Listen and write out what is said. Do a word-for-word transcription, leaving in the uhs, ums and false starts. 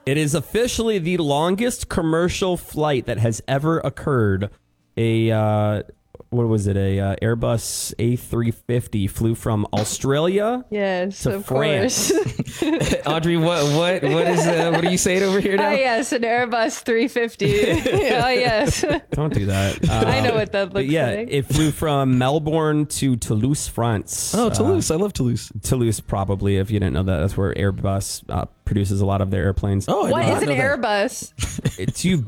It is officially the longest commercial flight that has ever occurred. A uh, what was it? A uh, Airbus A three fifty flew from Australia Yes, to of France. course. Audrey, what what what is uh, what are you saying over here now? Oh, yes, an Airbus three fifty. Oh, yes. Don't do that. Uh, I know what that but looks yeah, like. it flew from Melbourne to Toulouse, France. Oh, Uh, Toulouse. I love Toulouse. Toulouse, probably, if you didn't know that. That's where Airbus uh, produces a lot of their airplanes. Oh, I What did not is an know that. Airbus? It's you